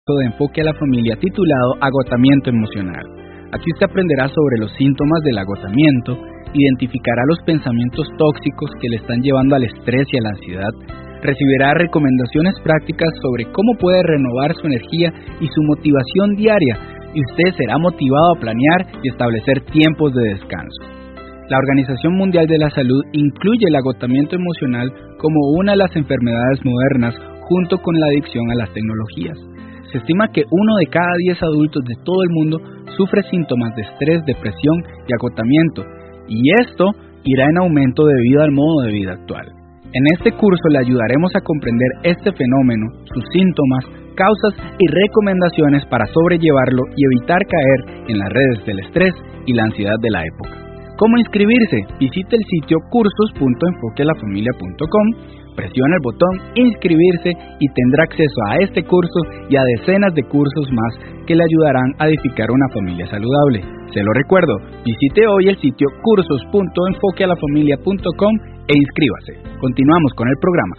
de Enfoque a la Familia titulado Agotamiento Emocional. Aquí usted aprenderá sobre los síntomas del agotamiento, identificará los pensamientos tóxicos que le están llevando al estrés y a la ansiedad, recibirá recomendaciones prácticas sobre cómo puede renovar su energía y su motivación diaria, y usted será motivado a planear y establecer tiempos de descanso. La Organización Mundial de la Salud incluye el agotamiento emocional como una de las enfermedades modernas junto con la adicción a las tecnologías. Se estima que 1 de cada 10 adultos de todo el mundo sufre síntomas de estrés, depresión y agotamiento, y esto irá en aumento debido al modo de vida actual. En este curso le ayudaremos a comprender este fenómeno, sus síntomas, causas y recomendaciones para sobrellevarlo y evitar caer en las redes del estrés y la ansiedad de la época. ¿Cómo inscribirse? Visite el sitio cursos.enfoquealafamilia.com, presione el botón inscribirse y tendrá acceso a este curso y a decenas de cursos más que le ayudarán a edificar una familia saludable. Se lo recuerdo, visite hoy el sitio cursos.enfoquealafamilia.com e inscríbase. Continuamos con el programa.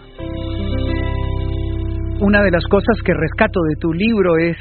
Una de las cosas que rescato de tu libro es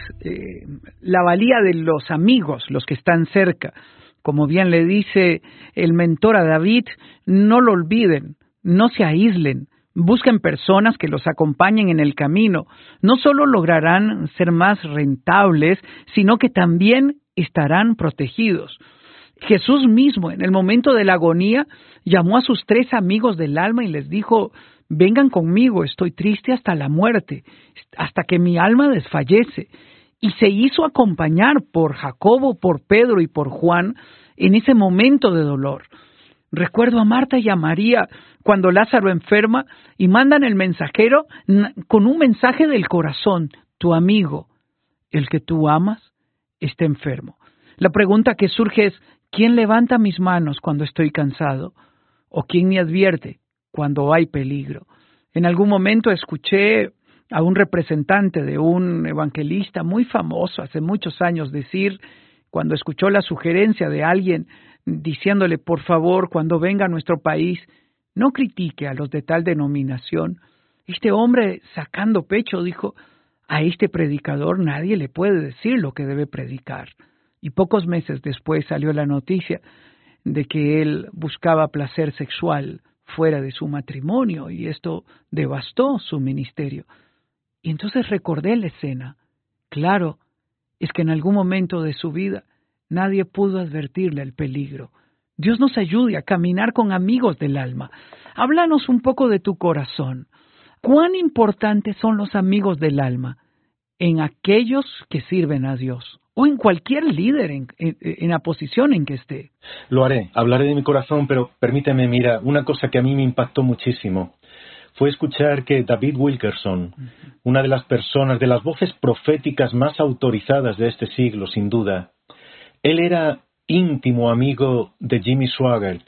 la valía de los amigos, los que están cerca. Como bien le dice el mentor a David, no lo olviden, no se aíslen, busquen personas que los acompañen en el camino. No solo lograrán ser más rentables, sino que también estarán protegidos. Jesús mismo, en el momento de la agonía, llamó a sus 3 amigos del alma y les dijo: vengan conmigo, estoy triste hasta la muerte, hasta que mi alma desfallece. Y se hizo acompañar por Jacobo, por Pedro y por Juan en ese momento de dolor. Recuerdo a Marta y a María cuando Lázaro enferma y mandan el mensajero con un mensaje del corazón: tu amigo, el que tú amas, está enfermo. La pregunta que surge es: ¿quién levanta mis manos cuando estoy cansado? ¿O quién me advierte cuando hay peligro? En algún momento escuché a un representante de un evangelista muy famoso hace muchos años decir, cuando escuchó la sugerencia de alguien diciéndole: por favor, cuando venga a nuestro país, no critique a los de tal denominación. Este hombre, sacando pecho, dijo: a este predicador nadie le puede decir lo que debe predicar. Y pocos meses después salió la noticia de que él buscaba placer sexual fuera de su matrimonio y esto devastó su ministerio. Y entonces recordé la escena. Claro, es que en algún momento de su vida nadie pudo advertirle el peligro. Dios nos ayude a caminar con amigos del alma. Háblanos un poco de tu corazón. ¿Cuán importantes son los amigos del alma en aquellos que sirven a Dios o en cualquier líder en la posición en que esté? Lo haré, hablaré de mi corazón, pero permíteme, mira, una cosa que a mí me impactó muchísimo fue escuchar que David Wilkerson, una de las personas, de las voces proféticas más autorizadas de este siglo, sin duda, él era íntimo amigo de Jimmy Swaggart.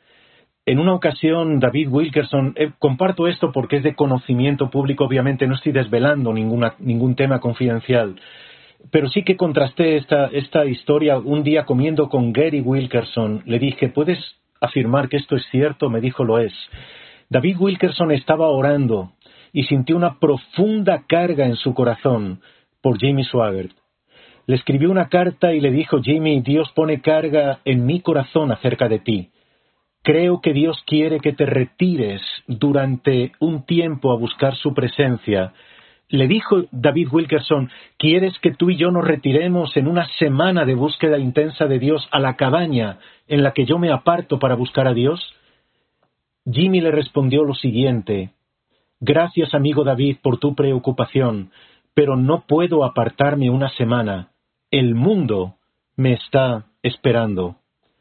En una ocasión, David Wilkerson, comparto esto porque es de conocimiento público, obviamente no estoy desvelando ningún tema confidencial, pero sí que contrasté esta historia un día comiendo con Gary Wilkerson. Le dije: ¿puedes afirmar que esto es cierto? Me dijo: lo es. David Wilkerson estaba orando y sintió una profunda carga en su corazón por Jimmy Swaggart. Le escribió una carta y le dijo: Jimmy, Dios pone carga en mi corazón acerca de ti. Creo que Dios quiere que te retires durante un tiempo a buscar su presencia. Le dijo David Wilkerson: ¿quieres que tú y yo nos retiremos en una semana de búsqueda intensa de Dios a la cabaña en la que yo me aparto para buscar a Dios? Jimmy le respondió lo siguiente: gracias, amigo David, por tu preocupación, pero no puedo apartarme una semana. El mundo me está esperando.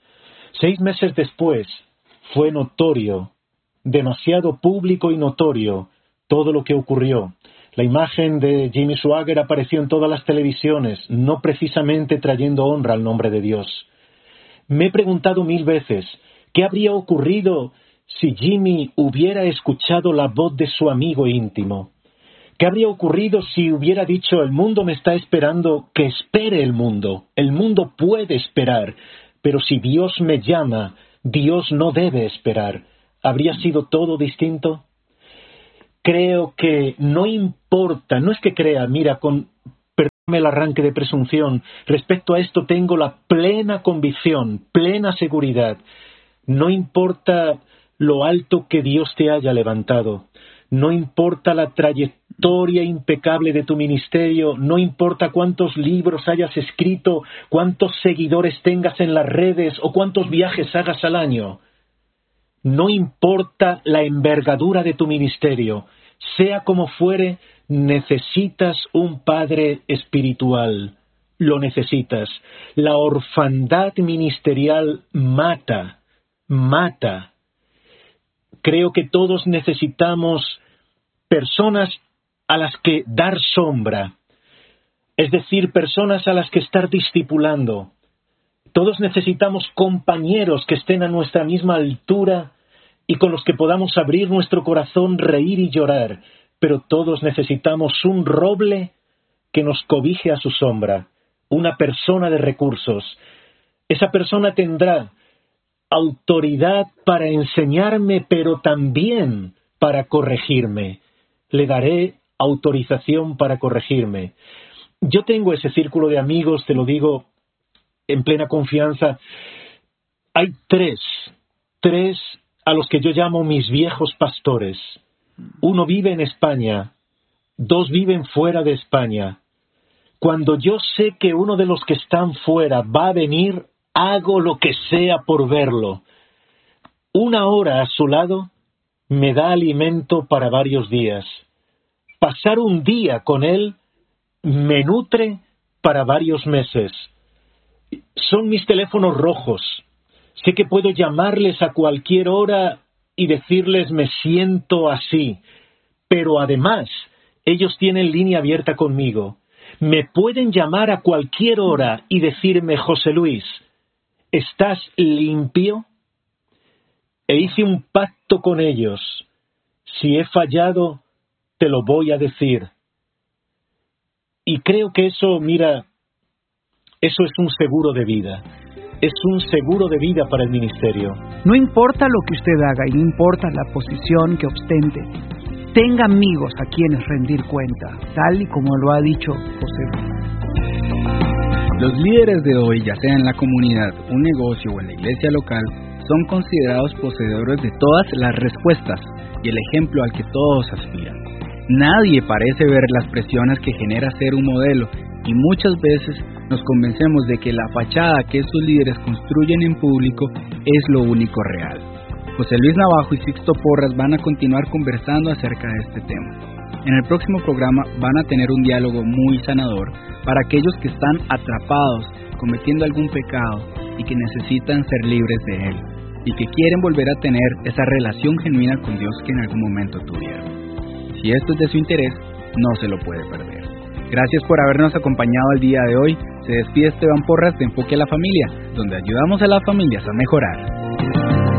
6 meses después, fue notorio, demasiado público y notorio, todo lo que ocurrió. La imagen de Jimmy Swaggart apareció en todas las televisiones, no precisamente trayendo honra al nombre de Dios. Me he preguntado 1000 veces, ¿qué habría ocurrido si Jimmy hubiera escuchado la voz de su amigo íntimo? ¿Qué habría ocurrido si hubiera dicho: el mundo me está esperando, que espere el mundo? El mundo puede esperar, pero si Dios me llama, Dios no debe esperar. ¿Habría sido todo distinto? Creo que no importa, no es que crea, mira, con Perdóname el arranque de presunción. Respecto a esto tengo la plena convicción, plena seguridad. No importa lo alto que Dios te haya levantado, no importa la trayectoria impecable de tu ministerio, no importa cuántos libros hayas escrito, cuántos seguidores tengas en las redes o cuántos viajes hagas al año. No importa la envergadura de tu ministerio, sea como fuere, necesitas un padre espiritual. Lo necesitas. La orfandad ministerial mata. Creo que todos necesitamos personas a las que dar sombra, es decir, personas a las que estar discipulando. Todos necesitamos compañeros que estén a nuestra misma altura y con los que podamos abrir nuestro corazón, reír y llorar, pero todos necesitamos un roble que nos cobije a su sombra, una persona de recursos. Esa persona tendrá autoridad para enseñarme, pero también para corregirme. Le daré autorización para corregirme. Yo tengo ese círculo de amigos, te lo digo en plena confianza. Hay tres a los que yo llamo mis viejos pastores. Uno vive en España, 2 viven fuera de España. Cuando yo sé que uno de los que están fuera va a venir, hago lo que sea por verlo. 1 hora a su lado me da alimento para varios días. Pasar un día con él me nutre para varios meses. Son mis teléfonos rojos. Sé que puedo llamarles a cualquier hora y decirles me siento así. Pero además, ellos tienen línea abierta conmigo. Me pueden llamar a cualquier hora y decirme, José Luis, ¿estás limpio? E hice un pacto con ellos. Si he fallado, te lo voy a decir. Y creo que eso, mira, eso es un seguro de vida. Es un seguro de vida para el ministerio. No importa lo que usted haga y no importa la posición que ostente, tenga amigos a quienes rendir cuenta, tal y como lo ha dicho José Luis. Los líderes de hoy, ya sea en la comunidad, un negocio o en la iglesia local, son considerados poseedores de todas las respuestas y el ejemplo al que todos aspiran. Nadie parece ver las presiones que genera ser un modelo y muchas veces nos convencemos de que la fachada que estos líderes construyen en público es lo único real. José Luis Navajo y Sixto Porras van a continuar conversando acerca de este tema. En el próximo programa van a tener un diálogo muy sanador para aquellos que están atrapados cometiendo algún pecado y que necesitan ser libres de él y que quieren volver a tener esa relación genuina con Dios que en algún momento tuvieron. Si esto es de su interés, no se lo puede perder. Gracias por habernos acompañado el día de hoy. Se despide Esteban Porras de Enfoque a la Familia, donde ayudamos a las familias a mejorar.